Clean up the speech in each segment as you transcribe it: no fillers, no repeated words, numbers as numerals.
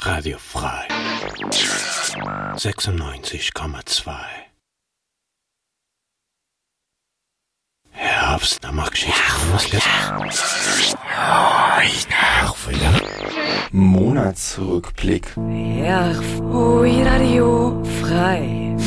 Radio frei 96,2. Herbst, da mag Geschichte. Monatsrückblick. Radio frei.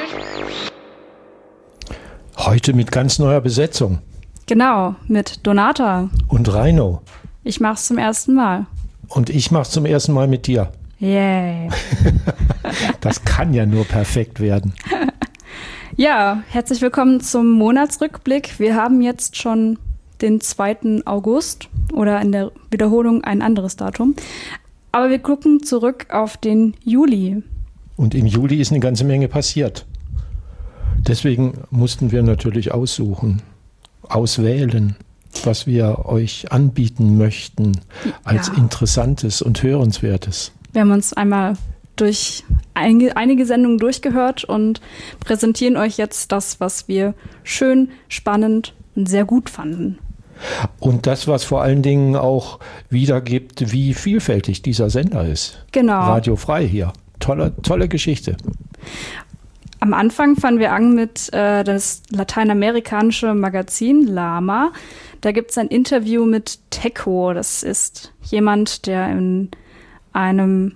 Heute mit ganz neuer Besetzung. Genau, mit Donata. Und Reino. Ich mach's zum ersten Mal. Und ich mach's zum ersten Mal mit dir. Yay. Das kann ja nur perfekt werden. Ja, herzlich willkommen zum Monatsrückblick. Wir haben jetzt schon den 2. August oder in der Wiederholung ein anderes Datum. Aber wir gucken zurück auf den Juli. Und im Juli ist eine ganze Menge passiert. Deswegen mussten wir natürlich auswählen, was wir euch anbieten möchten als Interessantes und Hörenswertes. Wir haben uns einmal durch einige Sendungen durchgehört und präsentieren euch jetzt das, was wir schön, spannend und sehr gut fanden. Und das, was vor allen Dingen auch wiedergibt, wie vielfältig dieser Sender ist. Genau. Radio frei hier. Tolle Geschichte. Am Anfang fangen wir an mit das lateinamerikanische Magazin Lama. Da gibt es ein Interview mit Teco. Das ist jemand, der in einem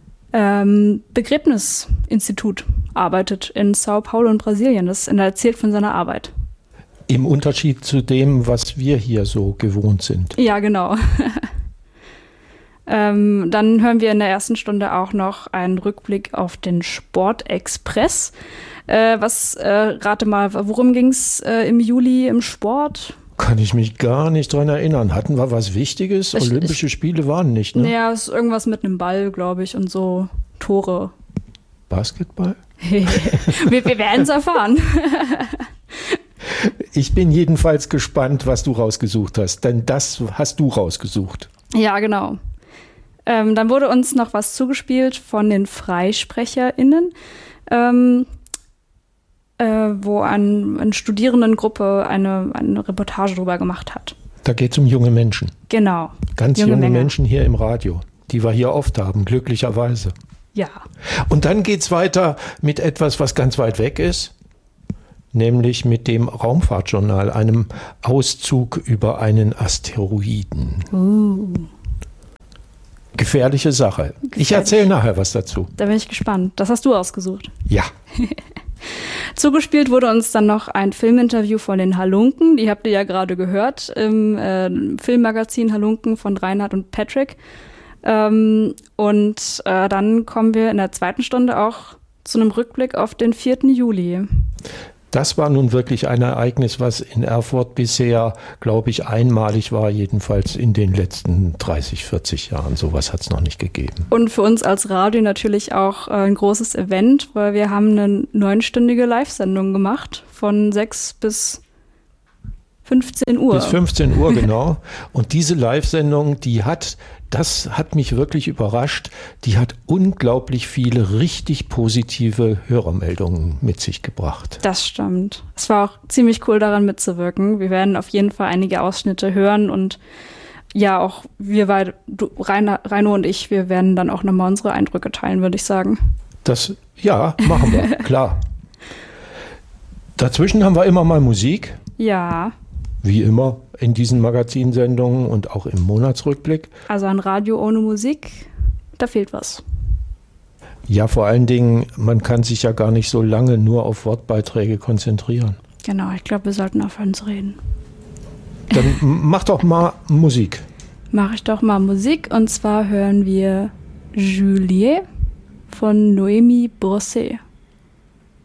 Begräbnisinstitut arbeitet in Sao Paulo in Brasilien. Und er erzählt von seiner Arbeit. Im Unterschied zu dem, was wir hier so gewohnt sind. Ja, genau. Dann hören wir in der ersten Stunde auch noch einen Rückblick auf den Sportexpress. Rate mal, worum ging es im Juli im Sport? Kann ich mich gar nicht dran erinnern. Hatten wir was Wichtiges? Olympische Spiele waren nicht, ne? Ja, es ist irgendwas mit einem Ball, glaube ich, und so Tore. Basketball? wir werden es erfahren. Ich bin jedenfalls gespannt, was du rausgesucht hast, denn das hast du rausgesucht. Ja, genau. Dann wurde uns noch was zugespielt von den FreisprecherInnen, wo eine Studierendengruppe eine Reportage darüber gemacht hat. Da geht es um junge Menschen. Genau. Ganz junge Menschen hier im Radio, die wir hier oft haben, glücklicherweise. Ja. Und dann geht es weiter mit etwas, was ganz weit weg ist, nämlich mit dem Raumfahrtjournal, einem Auszug über einen Asteroiden. Gefährliche Sache. Ich erzähle nachher was dazu. Da bin ich gespannt. Das hast du ausgesucht. Ja. Zugespielt wurde uns dann noch ein Filminterview von den Halunken. Die habt ihr ja gerade gehört im Filmmagazin Halunken von Reinhard und Patrick. Dann kommen wir in der zweiten Stunde auch zu einem Rückblick auf den 4. Juli. Das war nun wirklich ein Ereignis, was in Erfurt bisher, glaube ich, einmalig war, jedenfalls in den letzten 30, 40 Jahren. Sowas hat es noch nicht gegeben. Und für uns als Radio natürlich auch ein großes Event, weil wir haben eine 9-stündige Live-Sendung gemacht von 6 bis 15 Uhr. Bis 15 Uhr, genau. Und diese Live-Sendung, das hat mich wirklich überrascht, die hat unglaublich viele richtig positive Hörermeldungen mit sich gebracht. Das stimmt. Es war auch ziemlich cool, daran mitzuwirken. Wir werden auf jeden Fall einige Ausschnitte hören und ja, auch wir beide, Reino und ich, wir werden dann auch nochmal unsere Eindrücke teilen, würde ich sagen. Ja, machen wir, klar. Dazwischen haben wir immer mal Musik. Ja. Wie immer in diesen Magazinsendungen und auch im Monatsrückblick. Also ein Radio ohne Musik, da fehlt was. Ja, vor allen Dingen, man kann sich ja gar nicht so lange nur auf Wortbeiträge konzentrieren. Genau, ich glaube, wir sollten aufhören zu reden. Dann mach doch mal Musik. Mache ich doch mal Musik und zwar hören wir Juliet von Noémie Brosset.